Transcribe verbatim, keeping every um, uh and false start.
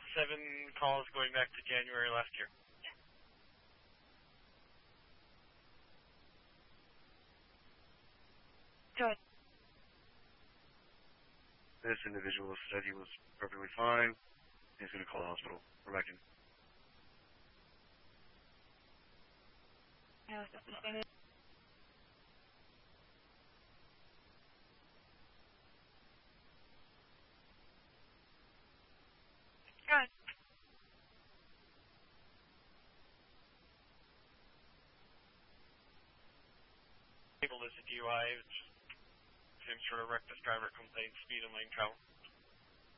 seven calls going back to January last year. Good. This individual said he was perfectly fine. He's going to call the hospital. We're back in. I was understanding. Good. Labeled as a D U I, it's same sort of reckless driver complaint, speed and lane travel.